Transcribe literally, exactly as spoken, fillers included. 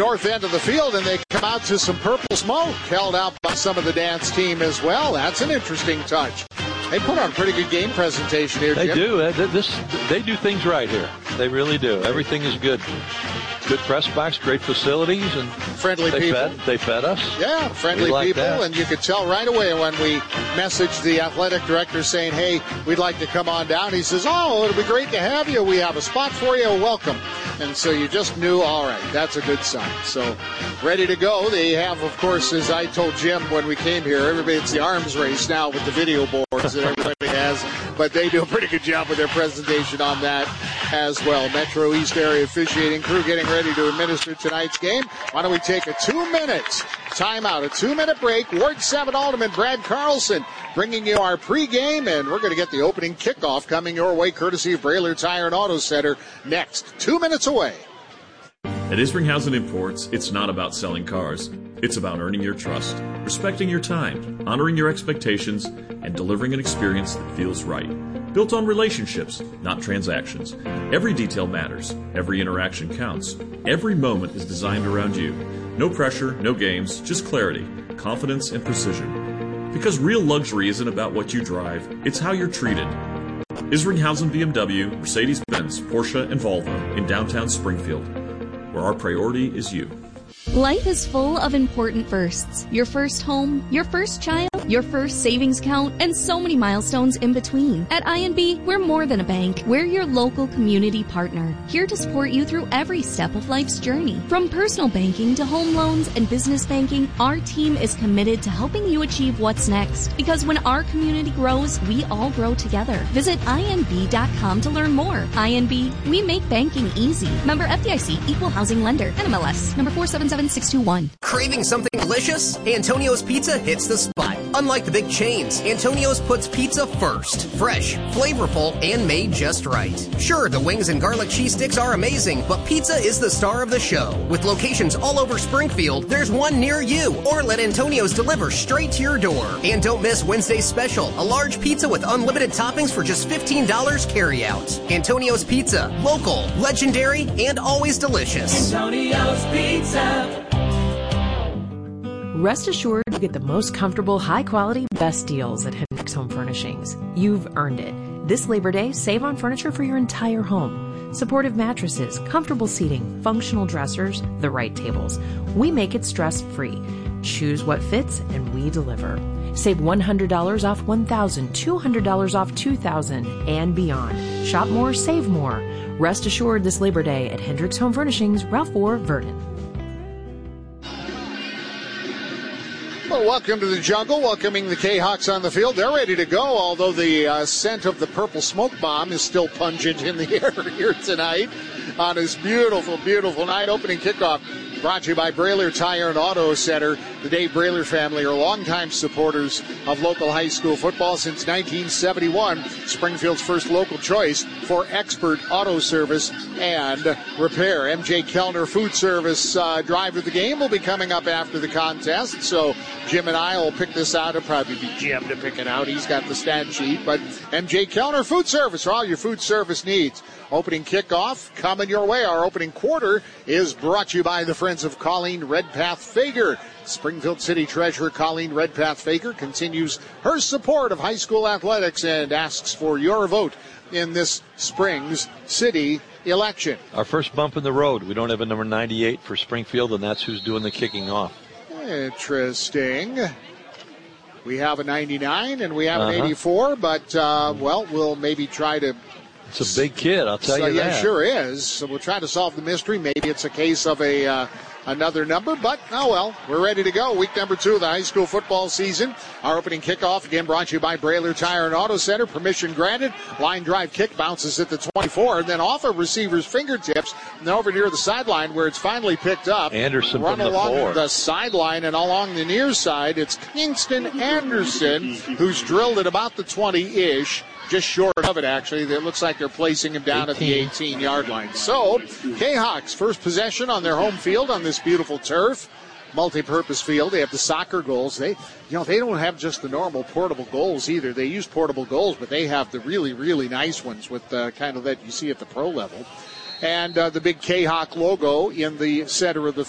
north end of the field, and they come out to some purple smoke held out by some of the dance team as well. That's an interesting touch. They put on a pretty good game presentation here, Jim. They do. They, this, they do things right here. They really do. Everything is good. Good press box, great facilities, and friendly they people. Fed, they fed us. Yeah, friendly like people, that. And you could tell right away when we messaged the athletic director saying, hey, we'd like to come on down. He says, oh, it'll be great to have you. We have a spot for you. Welcome. And so you just knew, all right, that's a good sign. So ready to go. They have, of course, as I told Jim when we came here, everybody, it's the arms race now with the video boards that everybody has. But they do a pretty good job with their presentation on that as well. Metro East Area officiating crew getting ready to administer tonight's game. Why don't we take a two-minute timeout, a two-minute break. Ward seven Alderman Brad Carlson bringing you our pregame, and we're going to get the opening kickoff coming your way courtesy of Brailer Tire and Auto Center next. Two minutes away. At Isringhausen Imports, it's not about selling cars. It's about earning your trust, respecting your time, honoring your expectations, and delivering an experience that feels right. Built on relationships, not transactions. Every detail matters. Every interaction counts. Every moment is designed around you. No pressure, no games, just clarity, confidence, and precision. Because real luxury isn't about what you drive, it's how you're treated. Isringhausen B M W, Mercedes-Benz, Porsche, and Volvo in downtown Springfield, where our priority is you. Life is full of important firsts. Your first home, your first child, your first savings account, and so many milestones in between. At I N B, we're more than a bank. We're your local community partner, here to support you through every step of life's journey. From personal banking to home loans and business banking, our team is committed to helping you achieve what's next. Because when our community grows, we all grow together. Visit I N B dot com to learn more. I N B, we make banking easy. Member F D I C, Equal Housing Lender, N M L S, number four seven seven six two one. Craving something delicious? Antonio's Pizza hits the spot. Unlike the big chains, Antonio's puts pizza first. Fresh, flavorful, and made just right. Sure, the wings and garlic cheese sticks are amazing, but pizza is the star of the show. With locations all over Springfield, there's one near you. Or let Antonio's deliver straight to your door. And don't miss Wednesday's special, a large pizza with unlimited toppings for just fifteen dollars carry out. Antonio's Pizza, local, legendary, and always delicious. Antonio's Pizza. Rest assured you get the most comfortable, high-quality, best deals at Hendricks Home Furnishings. You've earned it. This Labor Day, save on furniture for your entire home. Supportive mattresses, comfortable seating, functional dressers, the right tables. We make it stress-free. Choose what fits, and we deliver. Save one hundred dollars off one thousand dollars, two hundred dollars off two thousand dollars, and beyond. Shop more, save more. Rest assured this Labor Day at Hendricks Home Furnishings, Ralph four, Vernon. Well, welcome to the jungle, welcoming the K-Hawks on the field. They're ready to go, although the uh, scent of the purple smoke bomb is still pungent in the air here tonight on this beautiful, beautiful night. Opening kickoff brought to you by Brailer Tire and Auto Center. The Dave Brailer family are longtime supporters of local high school football since nineteen seventy-one. Springfield's first local choice for expert auto service and repair. M J Kellner Food Service uh, drive of the game will be coming up after the contest, so Jim and I will pick this out. It'll probably be Jim to pick it out. He's got the stat sheet, but M J Kellner Food Service for all your food service needs. Opening kickoff coming your way. Our opening quarter is brought to you by the Friends of Colleen Redpath Fager. Springfield City Treasurer Colleen Redpath Fager continues her support of high school athletics and asks for your vote in this spring's city election. Our first bump in the road. We don't have a number ninety-eight for Springfield, and that's who's doing the kicking off. Interesting. We have a ninety-nine and we have uh-huh. an eighty-four, but, uh, well, we'll maybe try to... It's a big kid, I'll tell so, you yeah, that. Yeah, sure is. So we'll try to solve the mystery. Maybe it's a case of a uh, another number, but oh well, we're ready to go. Week number two of the high school football season. Our opening kickoff, again, brought to you by Brailer Tire and Auto Center. Permission granted. Line drive kick bounces at the twenty-four, and then off a receiver's fingertips, and then over near the sideline where it's finally picked up. Anderson Run from the along four. the sideline and along the near side. It's Kingston Anderson, who's drilled at about the twenty-ish. Just short of it, actually. It looks like they're placing him down eighteen. At the eighteen-yard line. So, K-Hawks, first possession on their home field on this beautiful turf. Multi-purpose field. They have the soccer goals. They, you know, they don't have just the normal portable goals either. They use portable goals, but they have the really, really nice ones with uh, kind of that you see at the pro level. And uh, the big K-Hawk logo in the center of the